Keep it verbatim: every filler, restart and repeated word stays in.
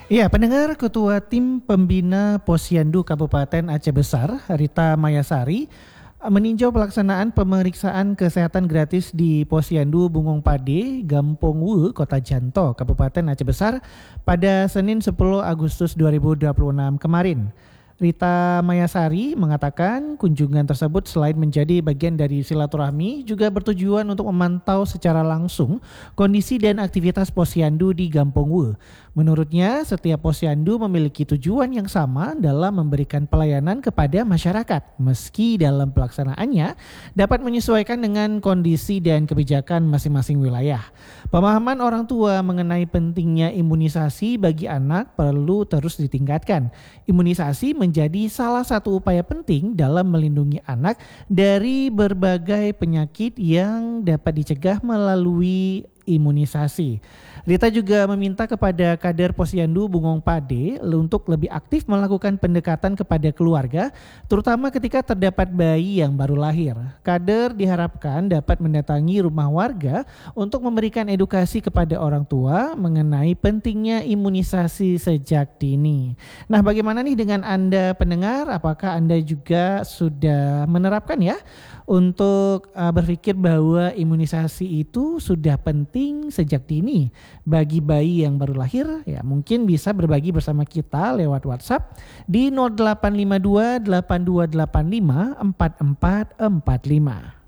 Iya, pendengar, Ketua Tim Pembina Posyandu Kabupaten Aceh Besar, Rita Mayasari, meninjau pelaksanaan pemeriksaan kesehatan gratis di Posyandu Bungong Pade, Gampong Wu, Kota Janto, Kabupaten Aceh Besar pada Senin sepuluh Agustus dua ribu dua puluh enam kemarin. Rita Mayasari mengatakan kunjungan tersebut selain menjadi bagian dari silaturahmi juga bertujuan untuk memantau secara langsung kondisi dan aktivitas posyandu di Gampong Wu. Menurutnya, setiap posyandu memiliki tujuan yang sama dalam memberikan pelayanan kepada masyarakat, meski dalam pelaksanaannya dapat menyesuaikan dengan kondisi dan kebijakan masing-masing wilayah. Pemahaman orang tua mengenai pentingnya imunisasi bagi anak perlu terus ditingkatkan. Imunisasi menjadi salah satu upaya penting dalam melindungi anak dari berbagai penyakit yang dapat dicegah melalui imunisasi. Rita juga meminta kepada kader Posyandu Bungong Pade untuk lebih aktif melakukan pendekatan kepada keluarga, terutama ketika terdapat bayi yang baru lahir. Kader diharapkan dapat mendatangi rumah warga untuk memberikan edukasi kepada orang tua mengenai pentingnya imunisasi sejak dini. Nah, bagaimana nih dengan Anda pendengar? Apakah Anda juga sudah menerapkan ya untuk uh, berpikir bahwa imunisasi itu sudah penting sejak dini bagi bayi yang baru lahir? Ya, mungkin bisa berbagi bersama kita lewat WhatsApp di nol delapan lima dua delapan dua delapan lima empat empat empat lima.